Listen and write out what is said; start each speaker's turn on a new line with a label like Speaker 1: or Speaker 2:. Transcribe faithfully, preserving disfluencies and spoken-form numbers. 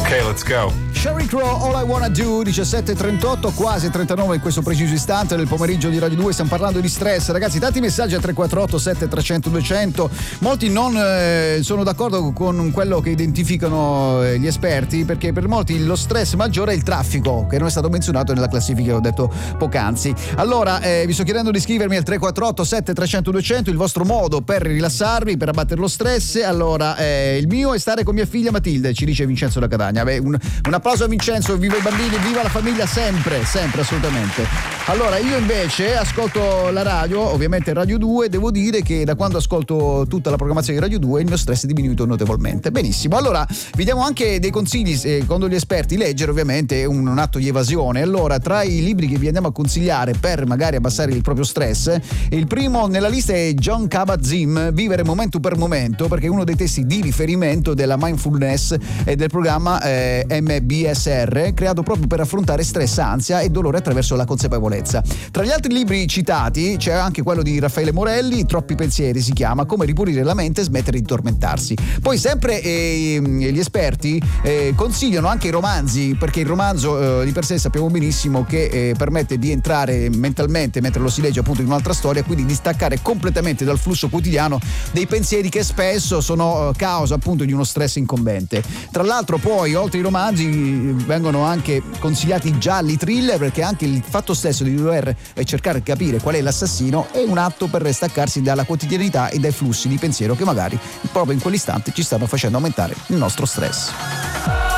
Speaker 1: Ok, let's go.
Speaker 2: Sheryl Crow, All I Wanna Do, diciassette e trentotto, quasi trentanove in questo preciso istante del pomeriggio di Radio due. Stiamo parlando di stress, ragazzi. Tanti messaggi a tre quattro otto sette trecento duecento. Molti non eh, sono d'accordo con quello che identificano eh, gli esperti, perché per molti lo stress maggiore è il traffico, che non è stato menzionato nella classifica che ho detto poc'anzi. Allora eh, vi sto chiedendo di scrivermi al tre quattro otto sette trecento duecento il vostro modo per rilassarvi, per abbattere lo stress. Allora eh, il mio è stare con mia figlia Matilde, ci dice Vincenzo da Catania. Beh, un, un applauso a Vincenzo, viva i bambini, viva la famiglia, sempre, sempre, assolutamente. Allora io invece ascolto la radio, ovviamente Radio due, devo dire che da quando ascolto tutta la programmazione di Radio due il mio stress è diminuito notevolmente. Benissimo, allora vi diamo anche dei consigli, secondo gli esperti. Leggere ovviamente è un, un atto di evasione. Allora tra i libri che vi andiamo a consigliare per magari abbassare il proprio stress, il primo nella lista è Jon Kabat-Zinn, Vivere momento per momento, perché è uno dei testi di riferimento della mindfulness e del programma eh, M B S R, creato proprio per affrontare stress, ansia e dolore attraverso la consapevolezza. Tra gli altri libri citati c'è anche quello di Raffaele Morelli, Troppi pensieri si chiama, Come ripulire la mente e smettere di tormentarsi. Poi sempre eh, gli esperti eh, consigliano anche i romanzi, perché il romanzo eh, di per sé sappiamo benissimo che eh, permette di entrare mentalmente mentre lo si legge appunto in un'altra storia, quindi di staccare completamente dal flusso quotidiano dei pensieri che spesso sono eh, causa appunto di uno stress incombente. Tra l'altro poi oltre ai romanzi vengono anche consigliati gialli, thriller, perché anche il fatto stesso di dover cercare di capire qual è l'assassino è un atto per staccarsi dalla quotidianità e dai flussi di pensiero che magari proprio in quell'istante ci stanno facendo aumentare il nostro stress.